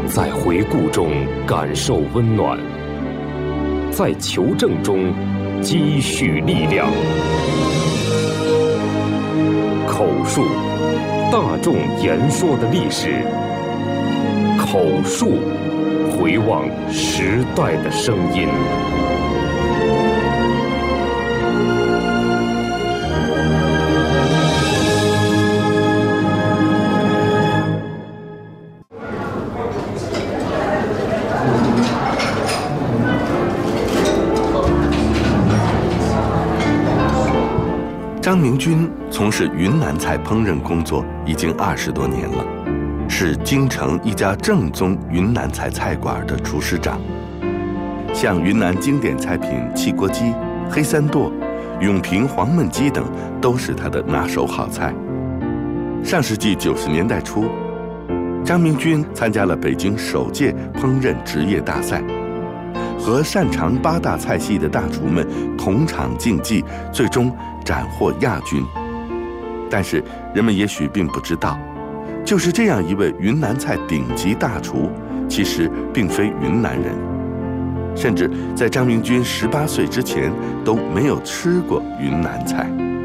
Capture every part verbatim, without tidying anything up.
在回顾中感受温暖，在求证中积蓄力量。口述，大众言说的历史；口述，回望时代的声音。 张明军从事云南菜烹饪工作已经二十多年了，是京城一家正宗云南菜菜馆的厨师长。像云南经典菜品汽锅鸡、黑三剁、永平黄焖鸡等都是他的拿手好菜。上世纪九十年代初，张明军参加了北京首届烹饪职业大赛，和擅长八大菜系的大厨们同场竞技，最终斩获亚军。但是人们也许并不知道，就是这样一位云南菜顶级大厨，其实并非云南人，甚至在张明军十八岁之前都没有吃过云南菜。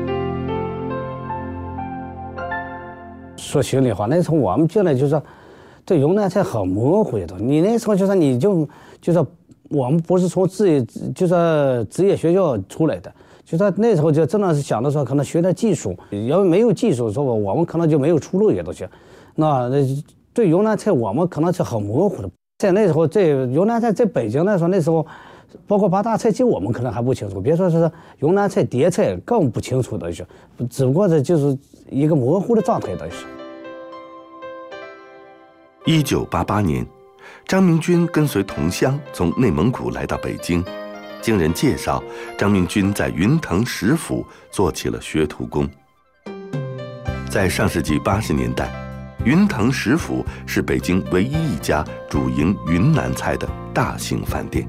说心里话，那时候我们进来就是对云南菜很模糊的，你那时候就是你就就是我们不是从职业就是职业学校出来的，就是那时候就真的是想的说可能学点技术，要没有技术说我们可能就没有出路也都行。那对云南菜我们可能是很模糊的，在那时候这云南菜在北京来说，那时候包括八大菜系我们可能还不清楚，别说是云南菜碟菜更不清楚的是，只不过是就是一个模糊的状态的是。 一九八八年，张明军跟随同乡从内蒙古来到北京，经人介绍，张明军在云腾食府做起了学徒工。在上世纪八十年代，云腾食府是北京唯一一家主营云南菜的大型饭店。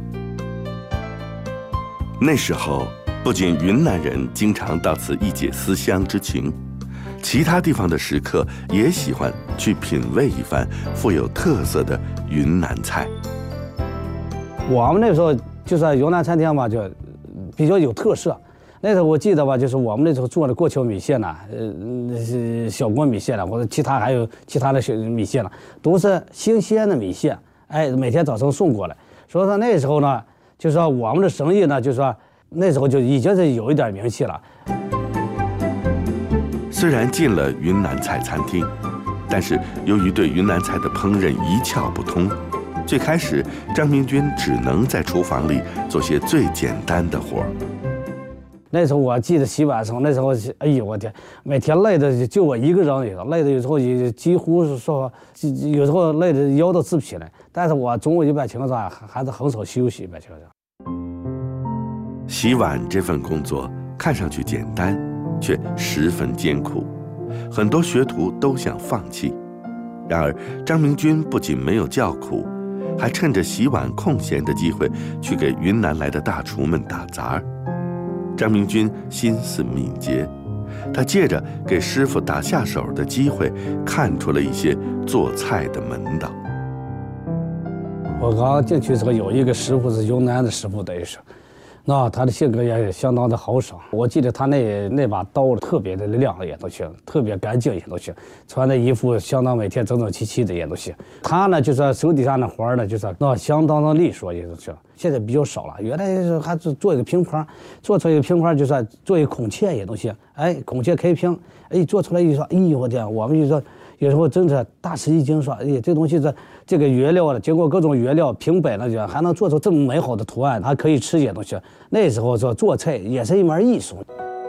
那时候，不仅云南人经常到此一解思乡之情，其他地方的食客也喜欢去品味一番富有特色的云南菜。 我们那时候就是云南餐厅吧，就比较有特色。那时候我记得吧，就是我们那时候做的过桥米线呐，呃，是小锅米线了，或者其他还有其他的小米线了，都是新鲜的米线，哎，每天早上送过来。所以说那时候呢，就是说我们的生意呢，就是说那时候就已经是有一点名气了。 虽然进了云南菜餐厅，但是由于对云南菜的烹饪一窍不通，最开始张明军只能在厨房里做些最简单的活儿。 那时候我记得洗碗的时候，那时候哎呦我天，每天累的就我一个人，累的有时候也几乎是说，有时候累的腰都直不起来。但是我中午一般情况下还是很少休息，一般情况下。 洗碗这份工作看上去简单，却十分艰苦，很多学徒都想放弃。然而张明军不仅没有叫苦，还趁着洗碗空闲的机会去给云南来的大厨们打杂。张明军心思敏捷，他借着给师傅打下手的机会，看出了一些做菜的门道。 我刚进去的时候，有一个师傅是云南的师傅，等于是，那他的性格也相当的豪爽。我记得他那那把刀特别的亮也都行，特别干净也都行，穿的衣服相当每天整整齐齐的也都行。他呢，就是手底下的活儿呢，就是那相当的利索也都行。现在比较少了，原来是还是做一个平框，做出一个平框就算做一个孔雀也都行。哎，孔雀开屏，哎，做出来一说，哎呦我天，我们就说有时候真是大吃一惊，说哎，这东西这这个原料呢，经过各种原料评摆了，就还能做出这么美好的图案，还可以吃些东西。那时候说做菜也是一门艺术。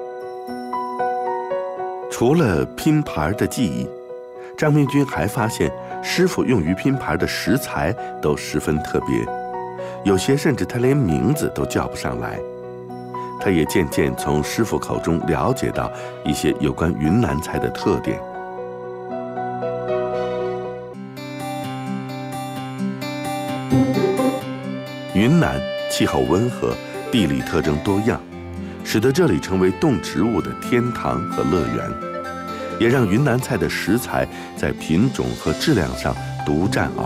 除了拼盘的技艺，张明军还发现师傅用于拼盘的食材都十分特别，有些甚至他连名字都叫不上来。他也渐渐从师傅口中了解到一些有关云南菜的特点。云南气候温和，地理特征多样，使得这里成为动植物的天堂和乐园，也让云南菜的食材在品种和质量上独占